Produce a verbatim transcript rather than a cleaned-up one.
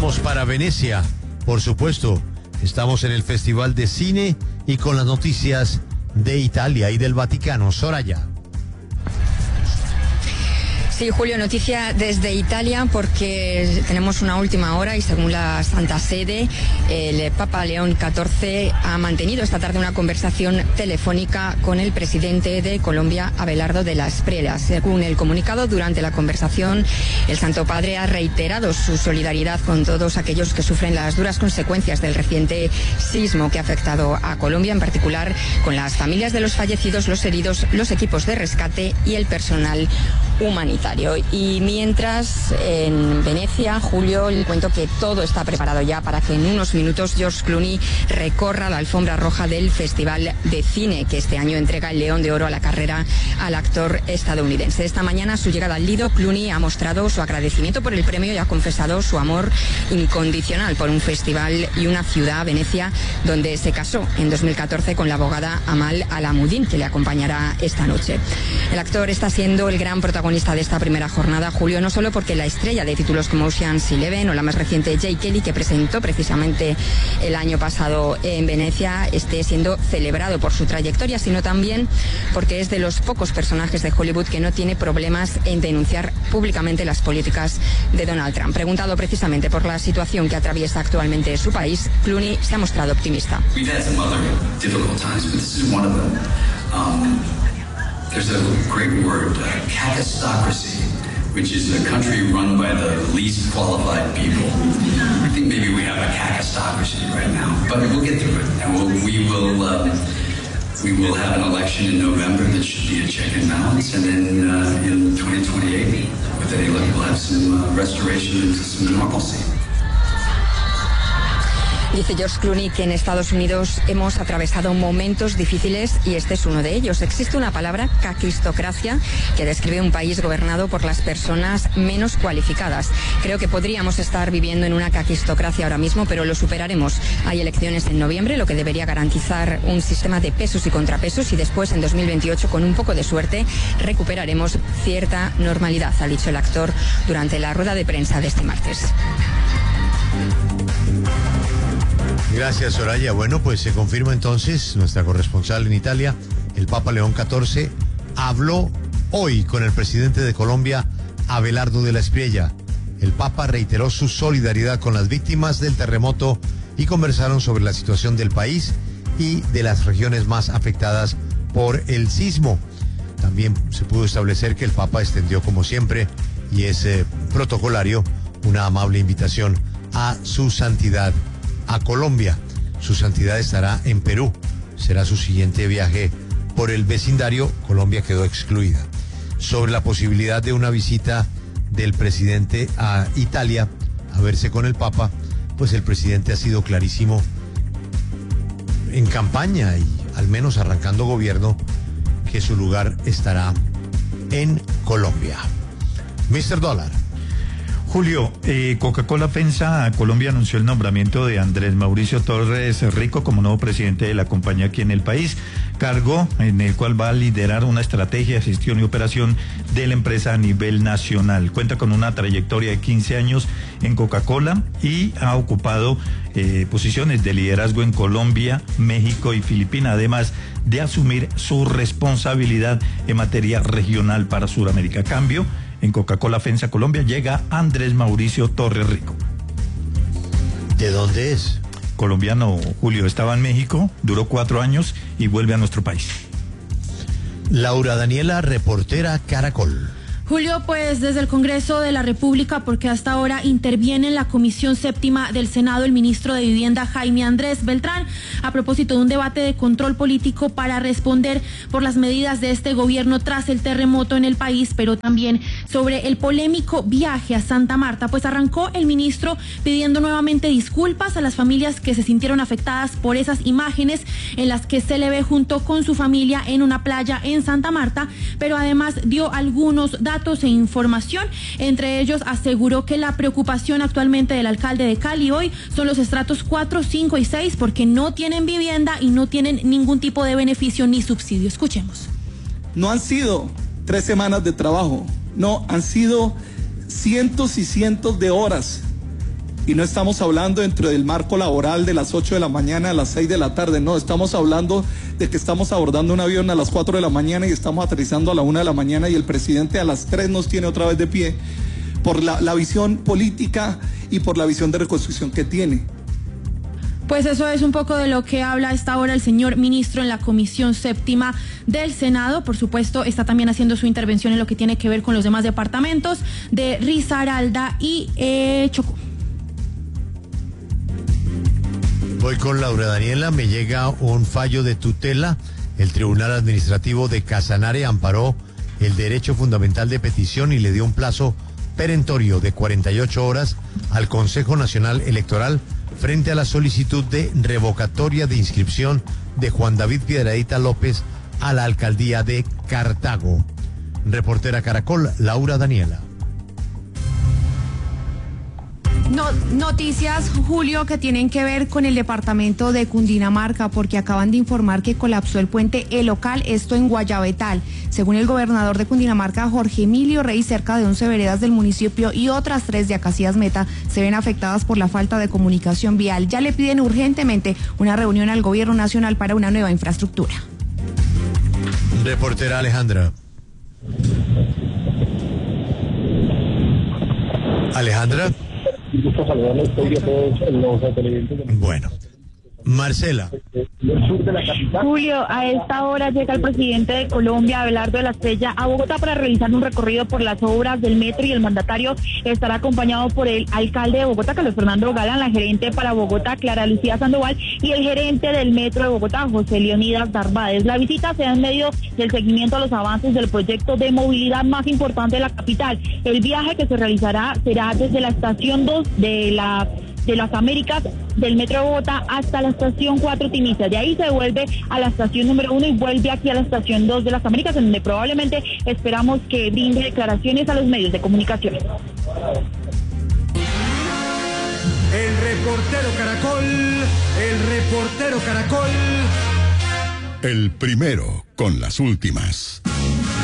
vamos para Venecia, por supuesto. Estamos en el Festival de Cine y con las noticias de Italia y del Vaticano. Soraya. Sí, Julio, noticia desde Italia porque tenemos una última hora y según la Santa Sede, el Papa León catorce ha mantenido esta tarde una conversación telefónica con el presidente de Colombia, Abelardo de la Espriella. Según el comunicado, durante la conversación, el Santo Padre ha reiterado su solidaridad con todos aquellos que sufren las duras consecuencias del reciente sismo que ha afectado a Colombia, en particular con las familias de los fallecidos, los heridos, los equipos de rescate y el personal humanitario. Y mientras en Venecia, Julio, le cuento que todo está preparado ya para que en unos minutos George Clooney recorra la alfombra roja del Festival de Cine, que este año entrega el León de Oro a la carrera al actor estadounidense. Esta mañana, a su llegada al Lido, Clooney ha mostrado su agradecimiento por el premio y ha confesado su amor incondicional por un festival y una ciudad, Venecia, donde se casó en dos mil catorce con la abogada Amal Alamuddin, que le acompañará esta noche. El actor está siendo el gran protagonista de esta primera jornada, Julio, no solo porque la estrella de títulos como Ocean's Eleven o la más reciente Jake Kelly, que presentó precisamente el año pasado en Venecia, esté siendo celebrado por su trayectoria, sino también porque es de los pocos personajes de Hollywood que no tiene problemas en denunciar públicamente las políticas de Donald Trump. Preguntado precisamente por la situación que atraviesa actualmente su país, Clooney se ha mostrado optimista. There's a great word, uh, catastocracy, which is a country run by the least qualified people. I think maybe we have a catastocracy right now, but we'll get through it, and we'll, we will uh, we will have an election in November that should be a check and balance, and then uh, in twenty twenty-eight, with any luck, we'll have some uh, restoration into some normalcy. Dice George Clooney que en Estados Unidos hemos atravesado momentos difíciles y este es uno de ellos. Existe una palabra, caquistocracia, que describe un país gobernado por las personas menos cualificadas. Creo que podríamos estar viviendo en una caquistocracia ahora mismo, pero lo superaremos. Hay elecciones en noviembre, lo que debería garantizar un sistema de pesos y contrapesos, y después, en dos mil veintiocho, con un poco de suerte, recuperaremos cierta normalidad, ha dicho el actor durante la rueda de prensa de este martes. Gracias, Soraya. Bueno, pues se confirma entonces, nuestra corresponsal en Italia, el Papa León catorce, habló hoy con el presidente de Colombia, Abelardo de la Espriella. El Papa reiteró su solidaridad con las víctimas del terremoto y conversaron sobre la situación del país y de las regiones más afectadas por el sismo. También se pudo establecer que el Papa extendió, como siempre, y es eh, protocolario, una amable invitación a su santidad a Colombia. Su santidad estará en Perú. Será su siguiente viaje por el vecindario. Colombia quedó excluida. Sobre la posibilidad de una visita del presidente a Italia a verse con el Papa, pues el presidente ha sido clarísimo en campaña y al menos arrancando gobierno que su lugar estará en Colombia. mister Dólar. Julio, eh, Coca-Cola FEMSA Colombia anunció el nombramiento de Andrés Mauricio Torres Rico como nuevo presidente de la compañía aquí en el país, cargo en el cual va a liderar una estrategia de gestión y operación de la empresa a nivel nacional. Cuenta con una trayectoria de quince años en Coca-Cola y ha ocupado eh, posiciones de liderazgo en Colombia, México y Filipinas, además de asumir su responsabilidad en materia regional para Sudamérica. A cambio, en Coca-Cola FEMSA Colombia llega Andrés Mauricio Torres Rico. ¿De dónde es? Colombiano, Julio. Estaba en México, duró cuatro años y vuelve a nuestro país. Laura Daniela, reportera Caracol. Julio, pues desde el Congreso de la República, porque hasta ahora interviene en la Comisión Séptima del Senado el ministro de Vivienda Jaime Andrés Beltrán a propósito de un debate de control político para responder por las medidas de este gobierno tras el terremoto en el país, pero también sobre el polémico viaje a Santa Marta. Pues arrancó el ministro pidiendo nuevamente disculpas a las familias que se sintieron afectadas por esas imágenes en las que se le ve junto con su familia en una playa en Santa Marta, pero además dio algunos datos datos e información. Entre ellos aseguró que la preocupación actualmente del alcalde de Cali hoy son los estratos cuatro, cinco y seis porque no tienen vivienda y no tienen ningún tipo de beneficio ni subsidio. Escuchemos. No han sido tres semanas de trabajo, no, han sido cientos y cientos de horas Y no estamos hablando dentro del marco laboral de las ocho de la mañana a las seis de la tarde, no, estamos hablando de que estamos abordando un avión a las cuatro de la mañana y estamos aterrizando a la una de la mañana y el presidente a las tres nos tiene otra vez de pie por la, la visión política y por la visión de reconstrucción que tiene. Pues eso es un poco de lo que habla a esta hora el señor ministro en la Comisión Séptima del Senado. Por supuesto, está también haciendo su intervención en lo que tiene que ver con los demás departamentos de Risaralda y eh, Chocó. Voy con Laura Daniela. Me llega un fallo de tutela. El Tribunal Administrativo de Casanare amparó el derecho fundamental de petición y le dio un plazo perentorio de cuarenta y ocho horas al Consejo Nacional Electoral frente a la solicitud de revocatoria de inscripción de Juan David Piedradita López a la alcaldía de Cartago. Reportera Caracol, Laura Daniela. No, noticias, Julio, que tienen que ver con el departamento de Cundinamarca, porque acaban de informar que colapsó el puente El Local, esto en Guayabetal. Según el gobernador de Cundinamarca, Jorge Emilio Rey, cerca de once veredas del municipio y otras tres de Acacías Meta se ven afectadas por la falta de comunicación vial. Ya le piden urgentemente una reunión al gobierno nacional para una nueva infraestructura. Reportera Alejandra. Alejandra. Bueno, Marcela. Julio, a esta hora llega el presidente de Colombia, Abelardo de la Estrella, a Bogotá para realizar un recorrido por las obras del metro, y el mandatario estará acompañado por el alcalde de Bogotá, Carlos Fernando Galán, la gerente para Bogotá, Clara Lucía Sandoval, y el gerente del metro de Bogotá, José Leonidas Narváez. La visita se da en medio del seguimiento a los avances del proyecto de movilidad más importante de la capital. El viaje que se realizará será desde la estación dos de la de las Américas del metro de Bogotá hasta la estación cuatro Timiza. De ahí se vuelve a la estación número uno y vuelve aquí a la estación dos de las Américas, en donde probablemente esperamos que brinde declaraciones a los medios de comunicación. El reportero Caracol, el reportero Caracol. El primero con las últimas.